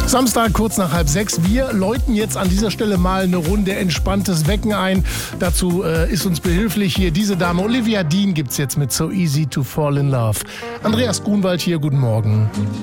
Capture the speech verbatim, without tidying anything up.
Samstag kurz nach halb sechs. Wir läuten jetzt an dieser Stelle mal eine Runde entspanntes Wecken ein. Dazu äh, ist uns behilflich hier diese Dame. Olivia Dean gibt's jetzt mit So Easy to Fall in Love. Andreas Grunwald hier, guten Morgen.